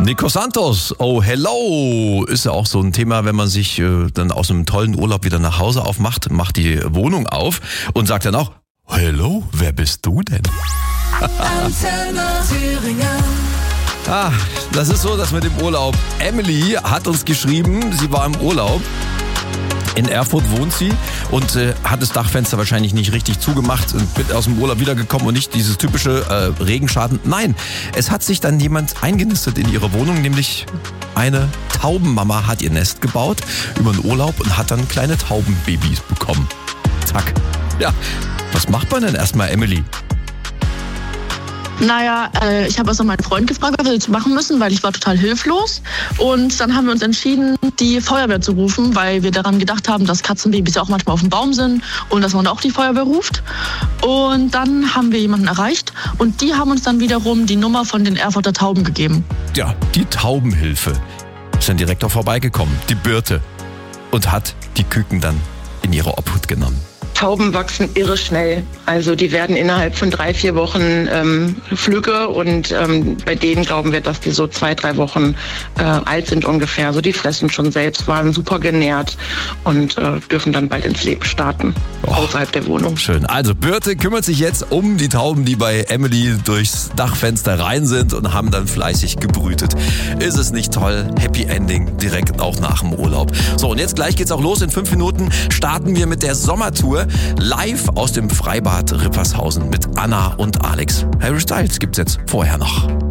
Nico Santos, oh hello, ist ja auch so ein Thema, wenn man sich dann aus einem tollen Urlaub wieder nach Hause aufmacht, macht die Wohnung auf und sagt dann auch, hello, wer bist du denn? Das ist so, das mit dem Urlaub. Emily hat uns geschrieben, sie war im Urlaub. In Erfurt wohnt sie und hat das Dachfenster wahrscheinlich nicht richtig zugemacht und bin aus dem Urlaub wiedergekommen und nicht dieses typische Regenschaden. Nein, es hat sich dann jemand eingenistet in ihre Wohnung, nämlich eine Taubenmama hat ihr Nest gebaut über den Urlaub und hat dann kleine Taubenbabys bekommen. Zack. Ja, was macht man denn erstmal, Emily? Naja, ich habe also meinen Freund gefragt, was wir jetzt machen müssen, weil ich war total hilflos. Und dann haben wir uns entschieden, die Feuerwehr zu rufen, weil wir daran gedacht haben, dass Katzenbabys ja auch manchmal auf dem Baum sind und dass man auch die Feuerwehr ruft. Und dann haben wir jemanden erreicht und die haben uns dann wiederum die Nummer von den Erfurter Tauben gegeben. Ja, die Taubenhilfe ist dann direkt auch vorbeigekommen, die Birte, und hat die Küken dann in ihre Obhut genommen. Tauben wachsen irre schnell. Also die werden innerhalb von 3-4 Wochen flügge und bei denen glauben wir, dass die so 2-3 Wochen alt sind ungefähr. Also die fressen schon selbst, waren super genährt und dürfen dann bald ins Leben starten, außerhalb der Wohnung. Schön. Also Birte kümmert sich jetzt um die Tauben, die bei Emily durchs Dachfenster rein sind und haben dann fleißig gebrütet. Ist es nicht toll? Happy Ending direkt auch nach dem Urlaub. So, und jetzt gleich geht's auch los. In 5 Minuten starten wir mit der Sommertour. Live aus dem Freibad Rippershausen mit Anna und Alex. Harry Styles gibt's jetzt vorher noch.